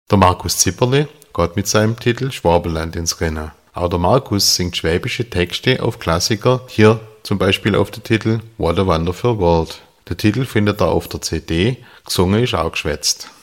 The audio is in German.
Der Markus Zipperle geht mit seinem Titel Schwabenland ins Rennen. Auch der Markus singt schwäbische Texte auf Klassiker, hier zum Beispiel auf den Titel What a Wonderful World. Der Titel findet ihr auf der CD, gesungen ist auch geschwätzt.